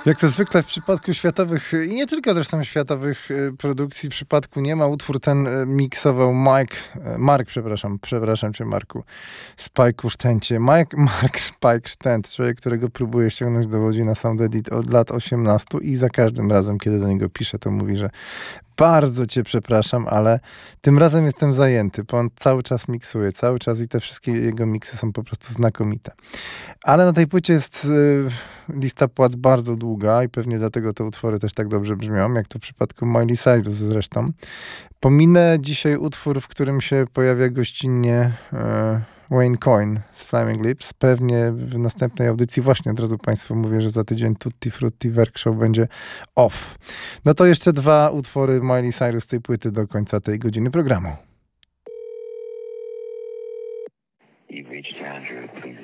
Jak to zwykle w przypadku światowych i nie tylko zresztą światowych produkcji przypadku nie ma, utwór ten miksował przepraszam cię Marku, Spike Sztęcie. Mark Spike Sztent, człowiek, którego próbuję ściągnąć do Łodzi na Sound Edit od lat 18 i za każdym razem, kiedy do niego piszę, to mówi, że bardzo cię przepraszam, ale tym razem jestem zajęty, bo on cały czas miksuje, cały czas i te wszystkie jego miksy są po prostu znakomite. Ale na tej płycie jest lista płac bardzo długa i pewnie dlatego te utwory też tak dobrze brzmią, jak to w przypadku Miley Cyrus zresztą. Pominę dzisiaj utwór, w którym się pojawia gościnnie Wayne Coyne z Flaming Lips. Pewnie w następnej audycji właśnie od razu Państwu mówię, że za tydzień Tutti Frutti Workshop będzie off. No to jeszcze 2 utwory Miley Cyrus z tej płyty do końca tej godziny programu. You've reached Andrew. Please